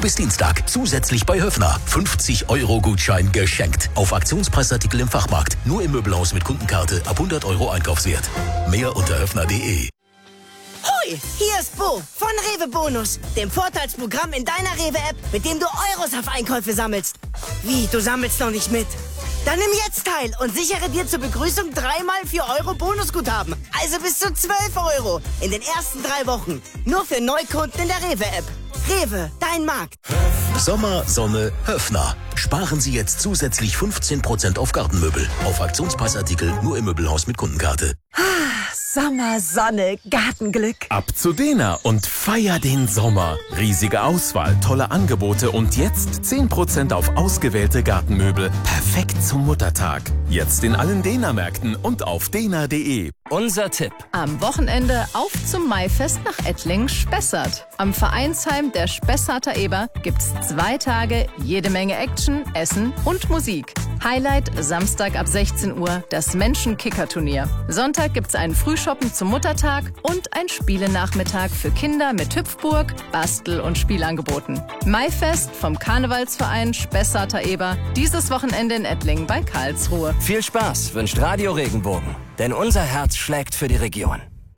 Nur bis Dienstag. Zusätzlich bei Höffner. 50-Euro-Gutschein geschenkt. Auf Aktionspreisartikel im Fachmarkt. Nur im Möbelhaus mit Kundenkarte ab 100 Euro Einkaufswert. Mehr unter höffner.de. Hoi, hier ist Bo von Rewe Bonus, dem Vorteilsprogramm in deiner Rewe-App, mit dem du Euros auf Einkäufe sammelst. Wie, du sammelst noch nicht mit? Dann nimm jetzt teil und sichere dir zur Begrüßung 3x 4 Euro Bonusguthaben. Also bis zu 12 Euro in den ersten 3 Wochen. Nur für Neukunden in der Rewe-App. Rewe, dein Markt. Sommer, Sonne, Höffner. Sparen Sie jetzt zusätzlich 15% auf Gartenmöbel. Auf Aktionspreisartikel nur im Möbelhaus mit Kundenkarte. Sommer, Sonne, Gartenglück. Ab zu Dena und feier den Sommer. Riesige Auswahl, tolle Angebote und jetzt 10% auf ausgewählte Gartenmöbel. Perfekt zum Muttertag. Jetzt in allen Dena-Märkten und auf dena.de. Unser Tipp. Am Wochenende auf zum Maifest nach Ettlingen-Spessart. Am Vereinsheim der Spessarter Eber gibt's 2 Tage, jede Menge Action, Essen und Musik. Highlight Samstag ab 16 Uhr das Menschen-Kicker-Turnier. Sonntag gibt's einen Frühschoppen zum Muttertag und ein Spielenachmittag für Kinder mit Hüpfburg, Bastel- und Spielangeboten. Maifest vom Karnevalsverein Spessarter Eber. Dieses Wochenende in Ettlingen bei Karlsruhe. Viel Spaß wünscht Radio Regenbogen. Denn unser Herz schlägt für die Region.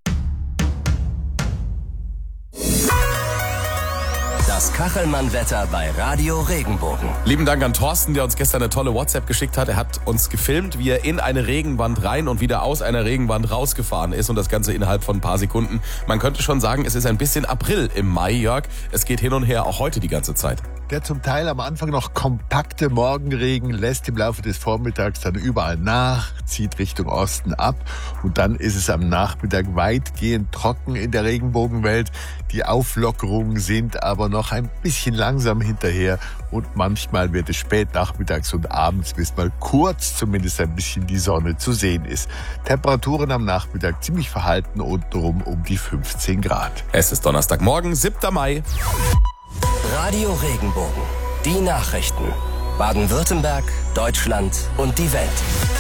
Das Kachelmann-Wetter bei Radio Regenbogen. Lieben Dank an Thorsten, der uns gestern eine tolle WhatsApp geschickt hat. Er hat uns gefilmt, wie er in eine Regenwand rein und wieder aus einer Regenwand rausgefahren ist und das Ganze innerhalb von ein paar Sekunden. Man könnte schon sagen, es ist ein bisschen April im Mai, Jörg. Es geht hin und her, auch heute die ganze Zeit. Der zum Teil am Anfang noch kompakte Morgenregen lässt im Laufe des Vormittags dann überall nach, zieht Richtung Osten ab und dann ist es am Nachmittag weitgehend trocken in der Regenbogenwelt. Die Auflockerungen sind aber noch ein bisschen langsam hinterher und manchmal wird es spät nachmittags und abends, bis mal kurz zumindest ein bisschen die Sonne zu sehen ist. Temperaturen am Nachmittag ziemlich verhalten untenrum um die 15 Grad. Es ist Donnerstagmorgen, 7. Mai. Radio Regenbogen. Die Nachrichten. Baden-Württemberg, Deutschland und die Welt.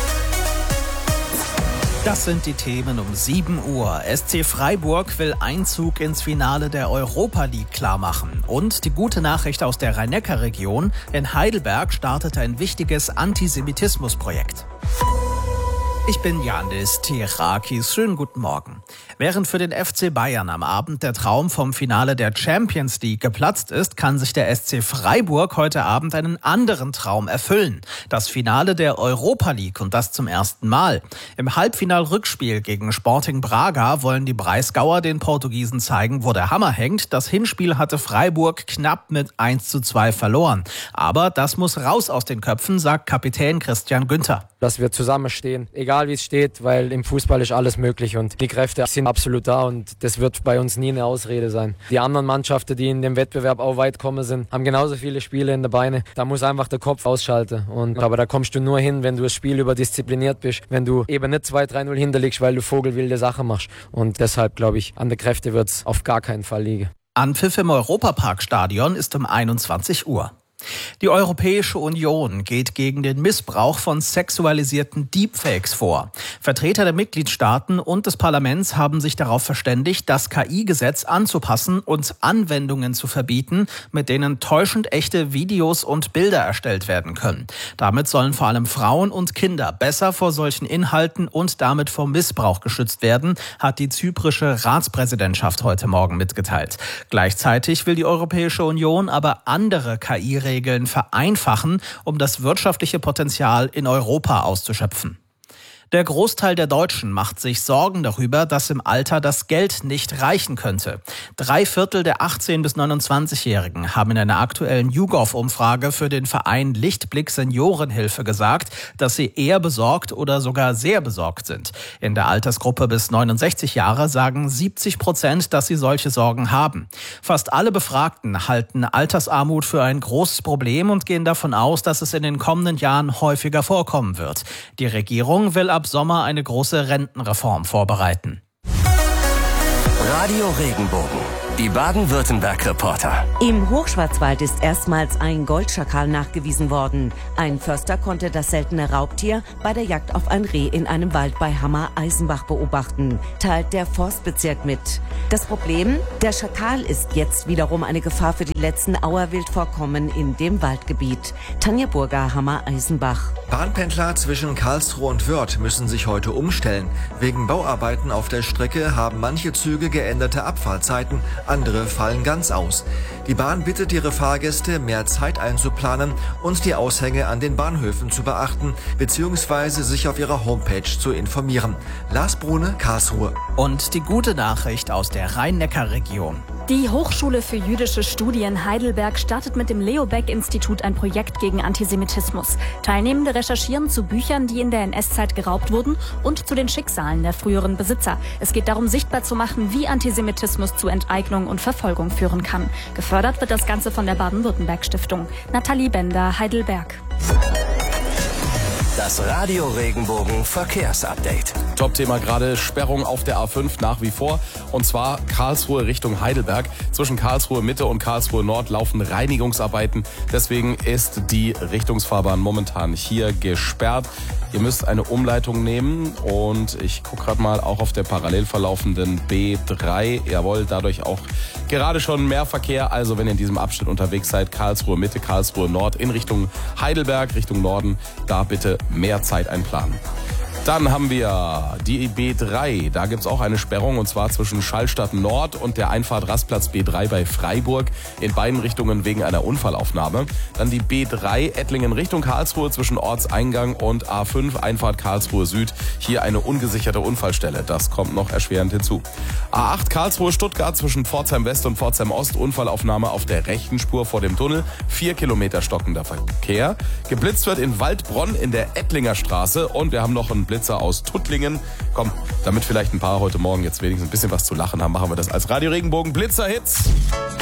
Das sind die Themen um 7 Uhr. SC Freiburg will Einzug ins Finale der Europa League klarmachen. Und die gute Nachricht aus der Rhein-Neckar-Region: In Heidelberg startet ein wichtiges Antisemitismusprojekt. Ich bin Yandis Tirakis. Schönen guten Morgen. Während für den FC Bayern am Abend der Traum vom Finale der Champions League geplatzt ist, kann sich der SC Freiburg heute Abend einen anderen Traum erfüllen. Das Finale der Europa League und das zum ersten Mal. Im Halbfinal-Rückspiel gegen Sporting Braga wollen die Breisgauer den Portugiesen zeigen, wo der Hammer hängt. Das Hinspiel hatte Freiburg knapp mit 1:2 verloren. Aber das muss raus aus den Köpfen, sagt Kapitän Christian Günther. Dass wir zusammenstehen, egal wie es steht, weil im Fußball ist alles möglich und die Kräfte sind absolut da und das wird bei uns nie eine Ausrede sein. Die anderen Mannschaften, die in dem Wettbewerb auch weit kommen sind, haben genauso viele Spiele in der Beine. Da muss einfach der Kopf ausschalten. Aber da kommst du nur hin, wenn du das Spiel überdiszipliniert bist, wenn du eben nicht 2-3-0 hinterliegst, weil du vogelwilde Sachen machst. Und deshalb glaube ich, an der Kräfte wird es auf gar keinen Fall liegen. Anpfiff im Europaparkstadion ist um 21 Uhr. Die Europäische Union geht gegen den Missbrauch von sexualisierten Deepfakes vor. Vertreter der Mitgliedstaaten und des Parlaments haben sich darauf verständigt, das KI-Gesetz anzupassen und Anwendungen zu verbieten, mit denen täuschend echte Videos und Bilder erstellt werden können. Damit sollen vor allem Frauen und Kinder besser vor solchen Inhalten und damit vor Missbrauch geschützt werden, hat die zyprische Ratspräsidentschaft heute Morgen mitgeteilt. Gleichzeitig will die Europäische Union aber andere KI-Regeln vereinfachen, um das wirtschaftliche Potenzial in Europa auszuschöpfen. Der Großteil der Deutschen macht sich Sorgen darüber, dass im Alter das Geld nicht reichen könnte. 3/4 der 18- bis 29-Jährigen haben in einer aktuellen YouGov-Umfrage für den Verein Lichtblick Seniorenhilfe gesagt, dass sie eher besorgt oder sogar sehr besorgt sind. In der Altersgruppe bis 69 Jahre sagen 70%, dass sie solche Sorgen haben. Fast alle Befragten halten Altersarmut für ein großes Problem und gehen davon aus, dass es in den kommenden Jahren häufiger vorkommen wird. Die Regierung will ab Sommer eine große Rentenreform vorbereiten. Radio Regenbogen. Die Baden-Württemberg-Reporter. Im Hochschwarzwald ist erstmals ein Goldschakal nachgewiesen worden. Ein Förster konnte das seltene Raubtier bei der Jagd auf ein Reh in einem Wald bei Hammer-Eisenbach beobachten, teilt der Forstbezirk mit. Das Problem? Der Schakal ist jetzt wiederum eine Gefahr für die letzten Auerwildvorkommen in dem Waldgebiet. Tanja Burger, Hammer-Eisenbach. Bahnpendler zwischen Karlsruhe und Wörth müssen sich heute umstellen. Wegen Bauarbeiten auf der Strecke haben manche Züge geänderte Abfahrtzeiten, andere fallen ganz aus. Die Bahn bittet ihre Fahrgäste, mehr Zeit einzuplanen und die Aushänge an den Bahnhöfen zu beachten bzw. sich auf ihrer Homepage zu informieren. Lars Brune, Karlsruhe. Und die gute Nachricht aus der Rhein-Neckar-Region. Die Hochschule für jüdische Studien Heidelberg startet mit dem Leo-Baeck-Institut ein Projekt gegen Antisemitismus. Teilnehmende recherchieren zu Büchern, die in der NS-Zeit geraubt wurden, und zu den Schicksalen der früheren Besitzer. Es geht darum, sichtbar zu machen, wie Antisemitismus zu Enteignung und Verfolgung führen kann. Gefördert wird das Ganze von der Baden-Württemberg-Stiftung. Nathalie Bender, Heidelberg. Das Radio Regenbogen Verkehrsupdate. Top-Thema gerade, Sperrung auf der A5 nach wie vor. Und zwar Karlsruhe Richtung Heidelberg. Zwischen Karlsruhe Mitte und Karlsruhe Nord laufen Reinigungsarbeiten. Deswegen ist die Richtungsfahrbahn momentan hier gesperrt. Ihr müsst eine Umleitung nehmen und ich gucke gerade mal auch auf der parallel verlaufenden B3. Jawohl, dadurch auch gerade schon mehr Verkehr. Also wenn ihr in diesem Abschnitt unterwegs seid, Karlsruhe Mitte, Karlsruhe Nord in Richtung Heidelberg, Richtung Norden, da bitte mehr Zeit einplanen. Dann haben wir die B3. Da gibt's auch eine Sperrung, und zwar zwischen Schallstadt Nord und der Einfahrt Rastplatz B3 bei Freiburg. In beiden Richtungen wegen einer Unfallaufnahme. Dann die B3 Ettlingen Richtung Karlsruhe zwischen Ortseingang und A5 Einfahrt Karlsruhe Süd. Hier eine ungesicherte Unfallstelle. Das kommt noch erschwerend hinzu. A8 Karlsruhe Stuttgart zwischen Pforzheim West und Pforzheim Ost. Unfallaufnahme auf der rechten Spur vor dem Tunnel. 4 Kilometer stockender Verkehr. Geblitzt wird in Waldbronn in der Ettlinger Straße. Und wir haben noch einen Blitzer aus Tuttlingen. Komm, damit vielleicht ein paar heute Morgen jetzt wenigstens ein bisschen was zu lachen haben, machen wir das als Radio Regenbogen Blitzer-Hits.